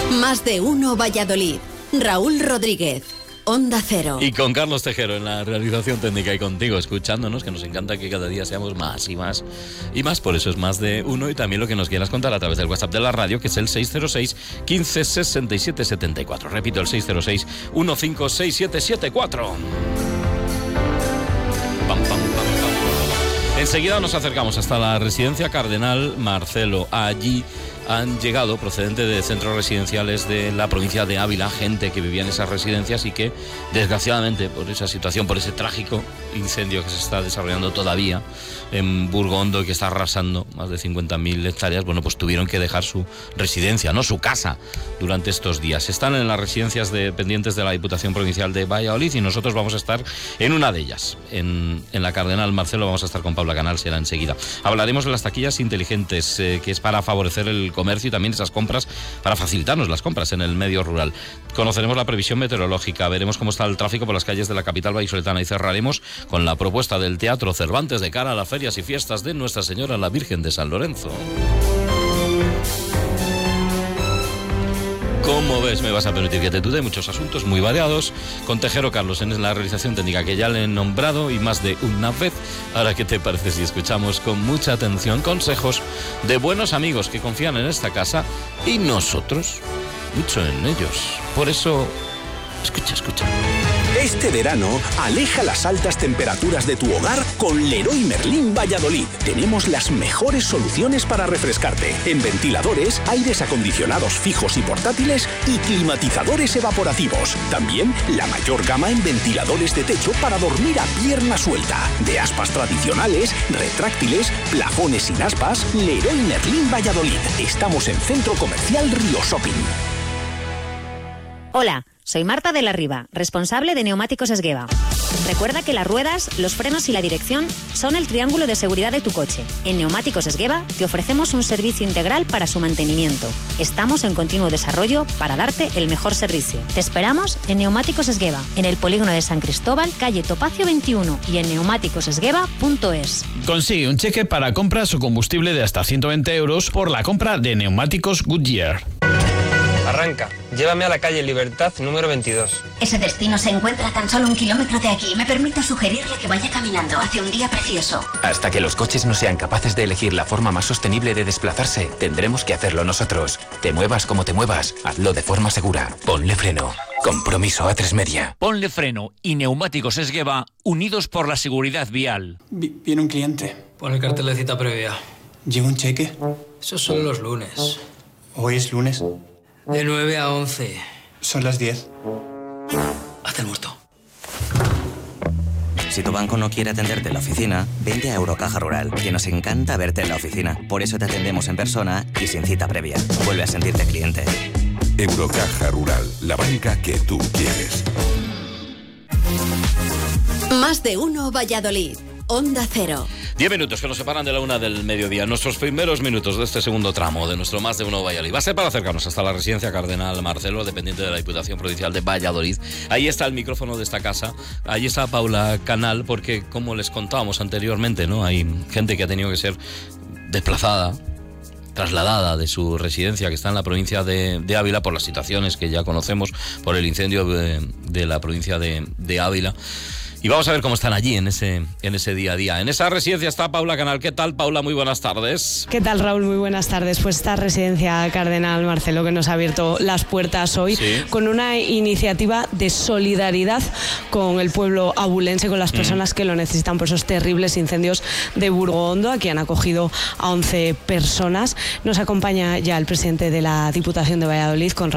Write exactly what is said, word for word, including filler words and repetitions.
Más de uno Valladolid. Raúl Rodríguez, Onda Cero. Y con Carlos Tejero en la realización técnica y contigo escuchándonos, que nos encanta que cada día seamos más y más y más, por eso es Más de Uno. Y también lo que nos quieras contar a través del WhatsApp de la radio, que es el seis cero seis, quince, sesenta y siete, setenta y cuatro. Repito, el seis cero seis, quince, sesenta y siete, setenta y cuatro. Pam, pam, pam, pam. Enseguida nos acercamos hasta la residencia Cardenal Marcelo. Allí han llegado, procedente de centros residenciales de la provincia de Ávila, gente que vivía en esas residencias y que, desgraciadamente, por esa situación, por ese trágico incendio que se está desarrollando todavía en Burgondo y que está arrasando más de cincuenta mil hectáreas, bueno, pues tuvieron que dejar su residencia, no su casa, durante estos días. Están en las residencias dependientes de la Diputación Provincial de Valladolid y nosotros vamos a estar en una de ellas, en, en la Cardenal Marcelo. Vamos a estar con Paula Canal, será enseguida. Hablaremos de las taquillas inteligentes, eh, que es para favorecer el comercio y también esas compras, para facilitarnos las compras en el medio rural. Conoceremos la previsión meteorológica, veremos cómo está el tráfico por las calles de la capital vallisoletana y cerraremos con la propuesta del Teatro Cervantes de cara a las ferias y fiestas de Nuestra Señora la Virgen de San Lorenzo. Como ves, me vas a permitir que te tude muchos asuntos muy variados con Tejero Carlos en la realización técnica, que ya le he nombrado y más de una vez. Ahora, ¿qué te parece si escuchamos con mucha atención consejos de buenos amigos que confían en esta casa y nosotros mucho en ellos? Por eso, escucha, escucha. Este verano, aleja las altas temperaturas de tu hogar con Leroy Merlin Valladolid. Tenemos las mejores soluciones para refrescarte. En ventiladores, aires acondicionados fijos y portátiles y climatizadores evaporativos. También la mayor gama en ventiladores de techo para dormir a pierna suelta. De aspas tradicionales, retráctiles, plafones sin aspas, Leroy Merlin Valladolid. Estamos en Centro Comercial Río Shopping. Hola, soy Marta de la Riva, responsable de Neumáticos Esgueva. Recuerda que las ruedas, los frenos y la dirección son el triángulo de seguridad de tu coche. En Neumáticos Esgueva te ofrecemos un servicio integral para su mantenimiento. Estamos en continuo desarrollo para darte el mejor servicio. Te esperamos en Neumáticos Esgueva, en el polígono de San Cristóbal, calle Topacio veintiuno y en neumáticos esgueva punto es. Consigue un cheque para compras o combustible de hasta ciento veinte euros por la compra de neumáticos Goodyear. Arranca, llévame a la calle Libertad número veintidós. Ese destino se encuentra a tan solo un kilómetro de aquí. Me permito sugerirle que vaya caminando. Hace un día precioso. Hasta que los coches no sean capaces de elegir la forma más sostenible de desplazarse, tendremos que hacerlo nosotros. Te muevas como te muevas, hazlo de forma segura. Ponle freno. Compromiso A tres Media. Ponle freno y Neumáticos Esgueva, unidos por la seguridad vial. Vi- viene un cliente. Pon el cartel de cita previa. ¿Lleva un cheque? Esos son los lunes. Hoy es lunes. De nueve a once. Son las diez. Haz el muerto. Si tu banco no quiere atenderte en la oficina, vente a Eurocaja Rural, que nos encanta verte en la oficina. Por eso te atendemos en persona y sin cita previa. Vuelve a sentirte cliente. Eurocaja Rural, la banca que tú quieres. Más de uno Valladolid. Onda Cero. Diez minutos que nos separan de la una del mediodía. Nuestros primeros minutos de este segundo tramo de nuestro Más de Uno Valladolid va a ser para acercarnos hasta la residencia Cardenal Marcelo, dependiente de la Diputación Provincial de Valladolid. Ahí está el micrófono de esta casa. Ahí está Paula Canal, porque como les contábamos anteriormente, ¿no? Hay gente que ha tenido que ser desplazada, trasladada de su residencia que está en la provincia de, de Ávila por las situaciones que ya conocemos, por el incendio de, de la provincia de, de Ávila. Y vamos a ver cómo están allí en ese, en ese día a día. En esa residencia está Paula Canal. ¿Qué tal, Paula? Muy buenas tardes. ¿Qué tal, Raúl? Muy buenas tardes. Pues esta residencia Cardenal Marcelo que nos ha abierto las puertas hoy, sí, con una iniciativa de solidaridad con el pueblo abulense, con las personas mm. que lo necesitan por esos terribles incendios de Burgondo. Aquí han acogido a once personas. Nos acompaña ya el presidente de la Diputación de Valladolid, con